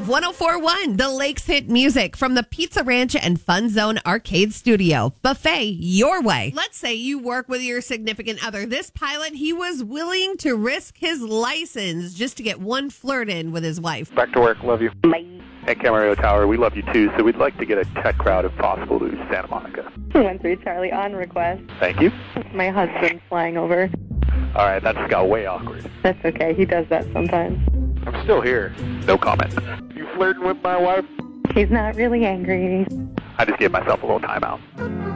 Live 104.1, the Lakes hit music from the Pizza Ranch and Fun Zone Arcade Studio. Buffet your way. Let's say you work with your significant other. This pilot, he was willing to risk his license just to get one flirt in with his wife. Back to work. Love you. Bye. At Camarillo Tower, we love you too, so we'd like to get a tech crowd if possible to Santa Monica. 13 Charlie on request. Thank you. My husband's flying over. All right, that just got way awkward. That's okay. He does that sometimes. I'm still here. No comment. You flirting with my wife? He's not really angry. I just gave myself a little timeout.